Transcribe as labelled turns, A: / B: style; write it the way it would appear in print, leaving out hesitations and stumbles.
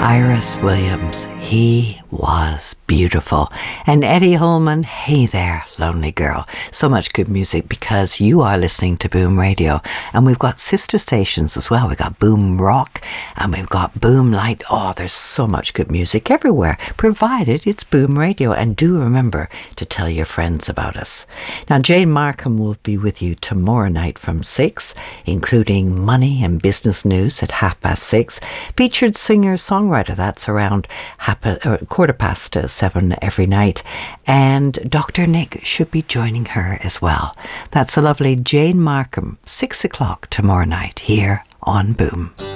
A: Iris Williams, he was beautiful. And Eddie Holman, hey there, lonely girl. So much good music because you are listening to Boom Radio. And we've got sister stations as well. We've got Boom Rock and we've got Boom Light. Oh, there's so much good music everywhere, provided it's Boom Radio. And do remember to tell your friends about us. Now, Jane Markham will be with you tomorrow night from 6, including money and business news at 6:30. Featured singer-songwriter, that's around 7:15 every night. And Dr. Nick should be joining her as well. That's a lovely Jane Markham, 6 o'clock tomorrow night here on Boom.